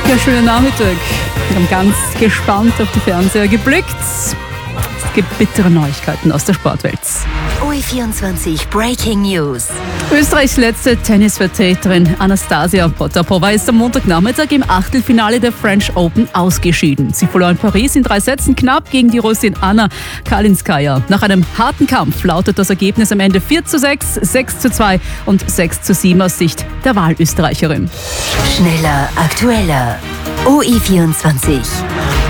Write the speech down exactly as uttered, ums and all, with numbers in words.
Ja, schönen Nachmittag. Wir haben ganz gespannt auf die Fernseher geblickt. Es gibt bittere Neuigkeiten aus der Sportwelt. O E vierundzwanzig Breaking News. Österreichs letzte Tennisvertreterin Anastasia Potapova ist am Montagnachmittag im Achtelfinale der French Open ausgeschieden. Sie verlor in Paris in drei Sätzen knapp gegen die Russin Anna Kalinskaya. Nach einem harten Kampf lautet das Ergebnis am Ende vier zu sechs, sechs zu zwei und sechs zu sieben aus Sicht der Wahlösterreicherin. Schneller, aktueller. O E vierundzwanzig.